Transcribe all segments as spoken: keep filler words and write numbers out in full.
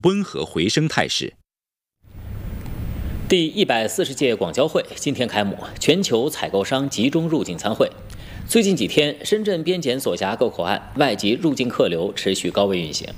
温和回升态势。 第一百四十届广交会今天开幕，全球采购商集中入境参会。最近几天，深圳边检所辖各口岸外籍入境客流持续高位运行。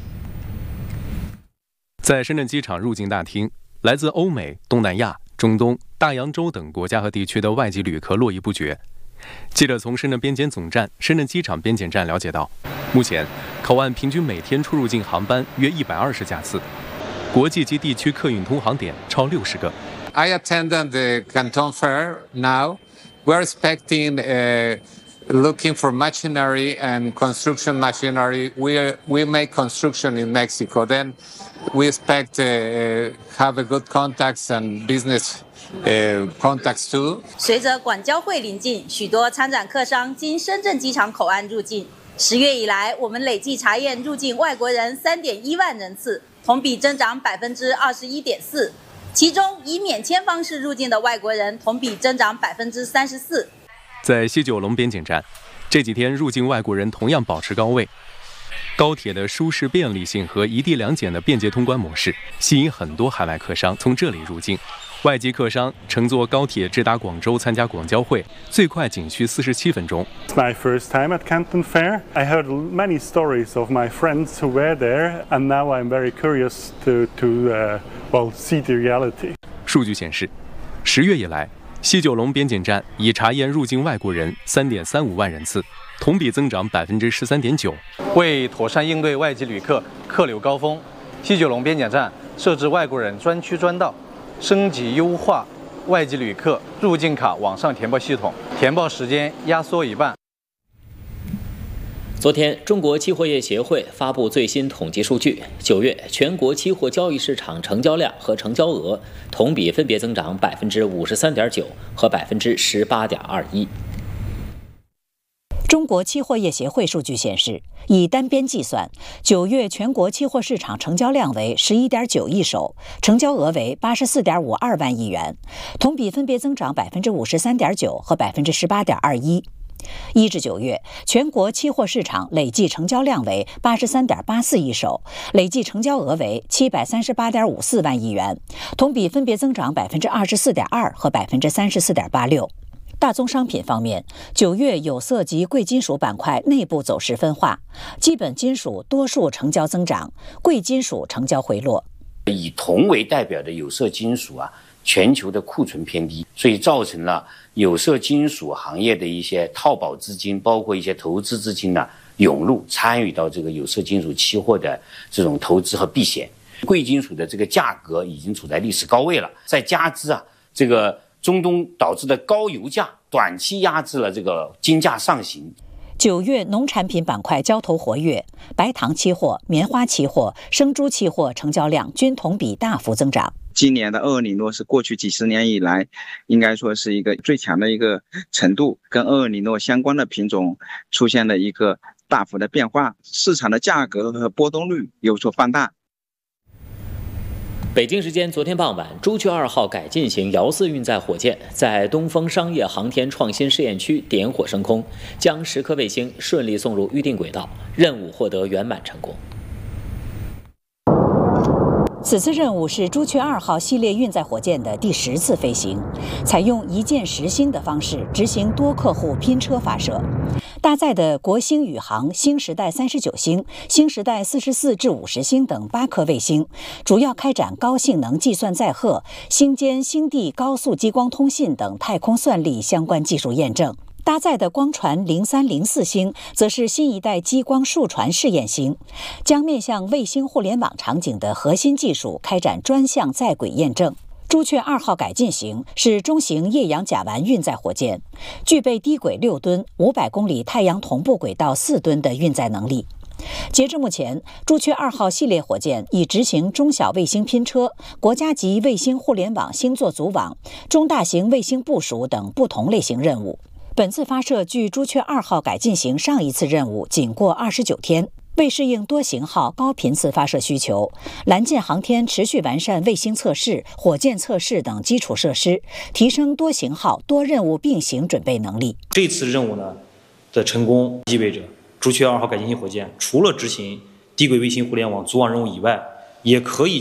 在深圳机场入境大厅，来自欧美、东南亚、中东、大洋洲等国家和地区的外籍旅客络绎不绝。记者从深圳边检总站、深圳机场边检站了解到，目前口岸平均每天出入境航班约一百二十架次，国际及地区客运通航点超六十个。 I attended the Canton Fair now. We're expecting, uh, looking for machinery and construction machinery. We we make construction in Mexico. Then we expect uh, have a good contacts and business uh, contacts too. 随着广交会临近，许多参展客商经深圳机场口岸入境。十月以来，我们累计查验入境外国人三点一万人次，同比增长百分之二十一点四。其中，以免签方式入境的外国人同比增长百分之三十四。 在西九龙边检站，这几天入境外国人同样保持高位。高铁的舒适便利性和一地两检的便捷通关模式，吸引很多海外客商从这里入境。外籍客商乘坐高铁直达广州参加广交会，最快仅需四十七分钟。 It's my first time at Canton Fair. I heard many stories of my friends who were there, and now I'm very curious to to uh, well see the reality. 数据显示，十月以来，西九龙边检站已查验入境外国人三点三五万人次，同比增长百分之十三点九。 为妥善应对外籍旅客客流高峰，西九龙边检站设置外国人专区专道。升级优化外籍旅客入境卡网上填报系统，填报时间压缩一半。 昨天，中国期货业协会发布最新统计数据，九月全国期货交易市场成交量和成交额同比分别增长百分之五十三点九和百分之十八点二一。 中国期货业协会数据显示，以单边计算，九月全国期货市场成交量为十一点九亿手，成交额为八十四点五二万亿元，同比分别增长百分之五十三点九和百分之十八点二一。一至九月，全国期货市场累计成交量为八十三点八四亿手，累计成交额为七百三十八点五四万亿元，同比分别增长百分之二十四点二和百分之三十四点八六。大宗商品方面，九月有色及贵金属板块内部走势分化，基本金属多数成交增长，贵金属成交回落。 以铜为代表的有色金属啊，全球的库存偏低，所以造成了有色金属行业的一些套保资金，包括一些投资资金呢涌入，参与到这个有色金属期货的这种投资和避险。贵金属的这个价格已经处在历史高位了，再加之啊这个中东导致的高油价，短期压制了这个金价上行。 九月农产品板块交投活跃，白糖期货、棉花期货、生猪期货成交量均同比大幅增长。 今年的厄尔尼诺是过去几十年以来，应该说是一个最强的一个程度，跟厄尔尼诺相关的品种出现了一个大幅的变化，市场的价格和波动率有所放大。 北京时间昨天傍晚，朱雀二号改进型遥四运载火箭在东风商业航天创新试验区点火升空，将十颗卫星顺利送入预定轨道，任务获得圆满成功。 此次任务是朱雀二号系列运载火箭的第十次飞行，采用一箭十星的方式执行多客户拼车发射。搭载的国星宇航星时代三十九星、星时代四十四至五十星等八颗卫星，主要开展高性能计算载荷、星间星地高速激光通信等太空算力相关技术验证。搭载的光传零三零四星则是新一代激光数传试验星，将面向卫星互联网场景的核心技术开展专项在轨验证。朱雀二号改进型是中型液氧甲烷运载火箭，具备低轨六吨、五百公里太阳同步轨道四吨的运载能力。截至目前，朱雀二号系列火箭已执行中小卫星拼车、国家级卫星互联网星座组网、中大型卫星部署等不同类型任务。本次发射距朱雀二号改进型上一次任务仅过二十九天。为适应多型号高频次发射需求，蓝箭航天持续完善卫星测试、火箭测试等基础设施，提升多型号多任务并行准备能力。 这次任务呢的成功，意味着朱雀二号改进型火箭除了执行低轨卫星互联网组网任务以外，也可以